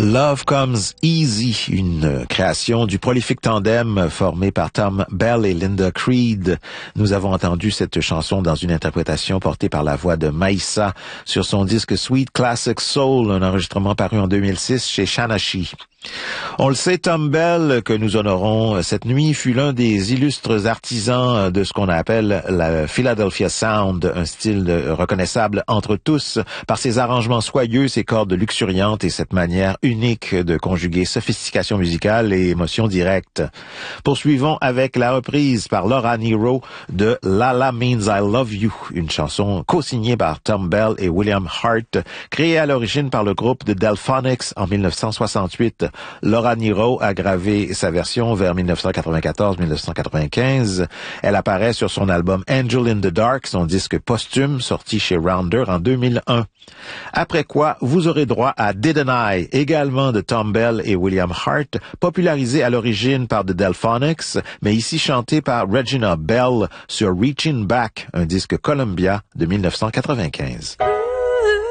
Love Comes Easy, une création du prolifique tandem formé par Thom Bell et Linda Creed. Nous avons entendu cette chanson dans une interprétation portée par la voix de Maïssa sur son disque Sweet Classic Soul, un enregistrement paru en 2006 chez Shanachi. On le sait, Thom Bell, que nous honorons cette nuit, fut l'un des illustres artisans de ce qu'on appelle la Philadelphia Sound, un style reconnaissable entre tous par ses arrangements soyeux, ses cordes luxuriantes et cette manière unique de conjuguer sophistication musicale et émotion directe. Poursuivons avec la reprise par Laura Nyro de Lala Means I Love You, une chanson co-signée par Thom Bell et William Hart, créée à l'origine par le groupe de Delphonics en 1968. Laura Nyro a gravé sa version vers 1994-1995. Elle apparaît sur son album Angel in the Dark, son disque posthume sorti chez Rounder en 2001. Après quoi, vous aurez droit à Didn't I, également de Thom Bell et William Hart, popularisé à l'origine par The Delphonics, mais ici chanté par Regina Bell sur Reaching Back, un disque Columbia de 1995.